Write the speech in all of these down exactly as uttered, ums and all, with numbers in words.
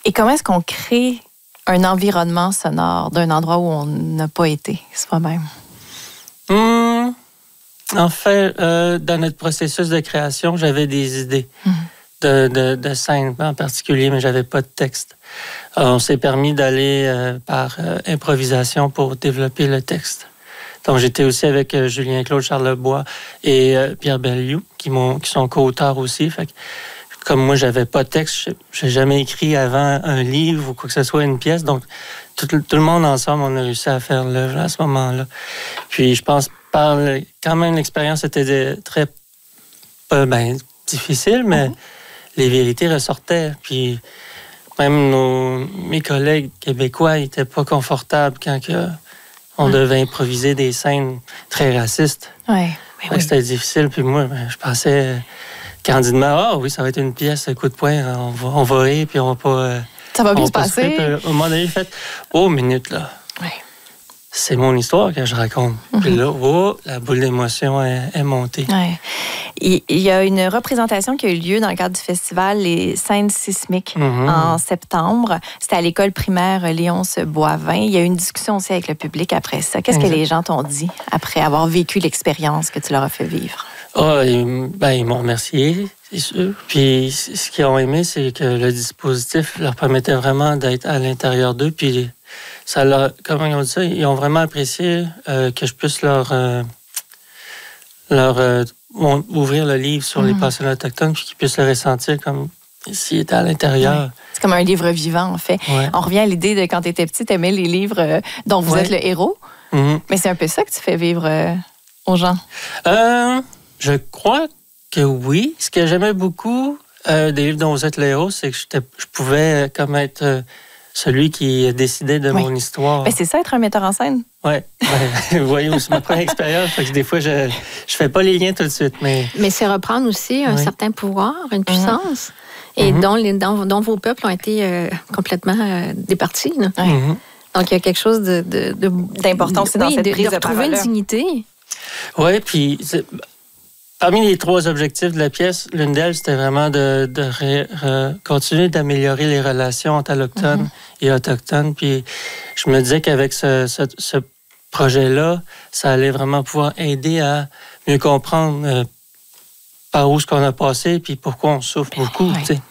Et comment est-ce qu'on crée un environnement sonore d'un endroit où on n'a pas été soi-même? Mmh. En fait, euh, dans notre processus de création, j'avais des idées mmh. de, de, de scènes en particulier, mais j'avais pas de texte. Alors, on s'est permis d'aller euh, par euh, improvisation pour développer le texte. Donc, j'étais aussi avec euh, Julien-Claude Charlebois et euh, Pierre Belliou, qui, m'ont, qui sont co-auteurs aussi. Fait que, comme moi, j'avais pas de texte, j'ai jamais écrit avant un livre ou quoi que ce soit, une pièce. Donc, tout, tout le monde ensemble, on a réussi à faire l'œuvre à ce moment-là. Puis, je pense, par le, quand même, l'expérience était de, très euh, ben, difficile, mais mm-hmm. les vérités ressortaient. Puis, même nos, mes collègues québécois n'étaient pas confortables quand que, on mm. devait improviser des scènes très racistes. Ouais, oui, oui. C'était difficile. Puis moi, ben, je pensais candidement, ah oh, oui, ça va être une pièce, coup de poing, on va, on va rire, puis on va pas... Euh, ça va bien se passer. Se au moment donné, fait, oh, minute, là. Oui. C'est mon histoire que je raconte. Mm-hmm. Puis là, oh, la boule d'émotion est, est montée. Ouais. Il y a une représentation qui a eu lieu dans le cadre du festival Les Scènes sismiques mm-hmm. en septembre. C'était à l'école primaire Léonce Boivin. Il y a eu une discussion aussi avec le public après ça. Qu'est-ce exact. Que les gens t'ont dit après avoir vécu l'expérience que tu leur as fait vivre? Ah, oh, ben, ils m'ont remercié, c'est sûr. Puis ce qu'ils ont aimé, c'est que le dispositif leur permettait vraiment d'être à l'intérieur d'eux. Puis ça leur, comment ils ont dit ça? Ils ont vraiment apprécié euh, que je puisse leur, euh, leur euh, ouvrir le livre sur mmh. les personnes autochtones, puis qu'ils puissent le ressentir comme s'ils étaient à l'intérieur. Ouais. C'est comme un livre vivant, en fait. Ouais. On revient à l'idée de quand tu étais petit, tu aimais les livres euh, dont vous ouais. êtes le héros. Mmh. Mais c'est un peu ça que tu fais vivre euh, aux gens. Euh... Je crois que oui. Ce que j'aimais beaucoup euh, des livres dont vous êtes le héros, c'est que je pouvais euh, comme être euh, celui qui décidait de oui. mon histoire. Ben, c'est ça, être un metteur en scène. Oui. Ouais. Vous voyez, c'est ma première expérience. Fait que des fois, je ne fais pas les liens tout de suite. Mais, mais c'est reprendre aussi un oui. certain pouvoir, une puissance, mm-hmm. et mm-hmm. dont, les, dont, dont vos peuples ont été euh, complètement euh, départis. Là. Mm-hmm. Donc, il y a quelque chose de, de, de, d'important aussi dans oui, cette de, prise de, de retrouver parole. Une dignité. Oui, puis... Parmi les trois objectifs de la pièce, l'une d'elles, c'était vraiment de, de ré, re, continuer d'améliorer les relations entre allochtones mm-hmm. et autochtones. Puis je me disais qu'avec ce, ce, ce projet-là, ça allait vraiment pouvoir aider à mieux comprendre euh, par où ce qu'on a passé puis pourquoi on souffre beaucoup. Oui. Tu sais.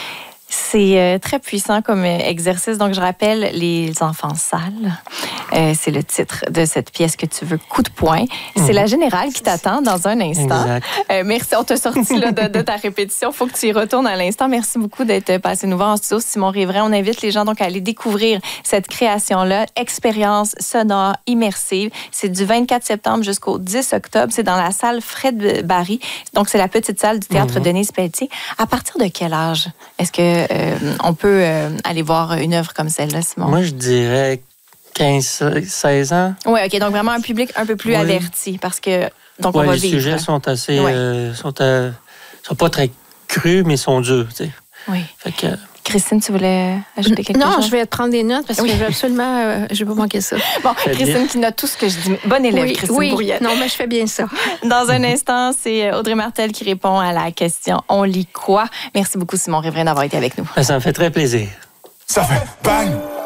C'est euh, très puissant comme euh, exercice. Donc, je rappelle Les Enfants sales. Euh, c'est le titre de cette pièce que tu veux, Coup de poing. C'est mmh. la générale qui t'attend dans un instant. Euh, merci, on t'a sorti là, de, de ta répétition. Il faut que tu y retournes à l'instant. Merci beaucoup d'être passé nous voir en studio. Simon Riverain, on invite les gens donc à aller découvrir cette création-là. Expérience sonore immersive. C'est du vingt-quatre septembre jusqu'au dix octobre. C'est dans la salle Fred Barry. Donc, c'est la petite salle du théâtre mmh. Denise Pelletier. À partir de quel âge est-ce que Euh, on peut euh, aller voir une œuvre comme celle-là, Simon? Moi, je dirais quinze seize ans. Oui, OK. Donc, vraiment un public un peu plus oui. averti parce que... Donc, ouais, on va les vivre. sujets sont assez... Ouais. Euh, sont, euh, sont pas très crus, mais sont durs, tu sais. Oui. Fait que... Christine, tu voulais ajouter quelque non, chose? Non, je vais prendre des notes parce que oui. je veux absolument... Euh, je ne vais pas manquer ça. Bon, c'est Christine bien. Qui note tout ce que je dis. Bonne élève, oui, Christine oui. Brouillette. Non, mais je fais bien ça. Dans un instant, c'est Audrey Martel qui répond à la question « On lit quoi? » Merci beaucoup, Simon Riverain, d'avoir été avec nous. Ça me fait très plaisir. Ça fait bang!